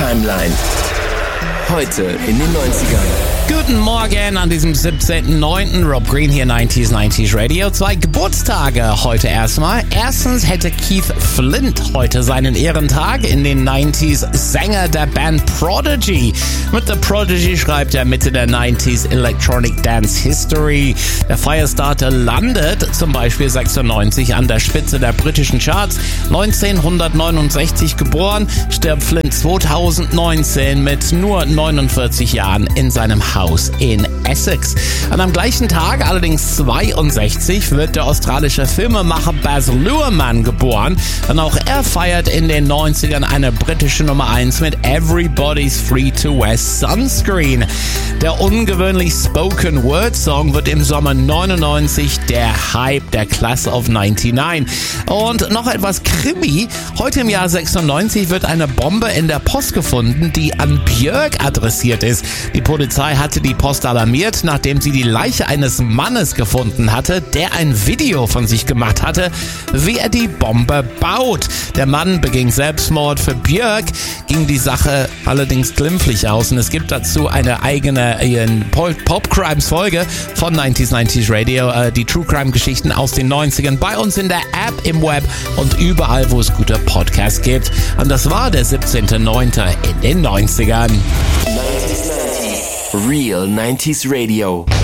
Timeline. Heute in den 90ern. Guten Morgen an diesem 17.09. Rob Green hier, 90s Radio. 2 Geburtstage heute erstmal. Erstens hätte Keith Flint heute seinen Ehrentag, in den 90s Sänger der Band Prodigy. Mit The Prodigy schreibt er Mitte der 90s Electronic Dance History. Der Firestarter landet zum Beispiel 96 an der Spitze der britischen Charts. 1969 geboren, stirbt Flint 2019 mit nur 49 Jahren in seinem Haus in Essex. Und am gleichen Tag, allerdings 62, wird der australische Filmemacher Baz Luhrmann geboren. Und auch er feiert in den 90ern eine britische Nummer 1 mit Everybody's Free to Wear Sunscreen. Der ungewöhnlich Spoken Word Song wird im Sommer 99 der Hype der Class of 99. Und noch etwas Krimi. Heute im Jahr 96 wird eine Bombe in der Post gefunden, die an Björk adressiert ist. Die Polizei hatte die Post alarmiert, nachdem sie die Leiche eines Mannes gefunden hatte, der ein Video von sich gemacht hatte, wie er die Bombe baut. Der Mann beging Selbstmord. Für Björk ging die Sache allerdings glimpflich aus und es gibt dazu eine eigene Pop-Crimes-Folge von 90s Radio, die True-Crime-Geschichten aus den 90ern bei uns in der App, im Web und überall, wo es gute Podcasts gibt. Und das war der 17.09. in den 90ern. Real 90s Radio.